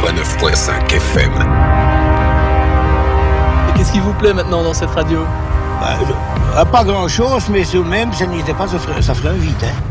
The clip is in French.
89.5 FM. Et qu'est-ce qui vous plaît maintenant dans cette radio ? Pas grand-chose, mais tout de même, ça n'était pas, ça ferait un vide, hein.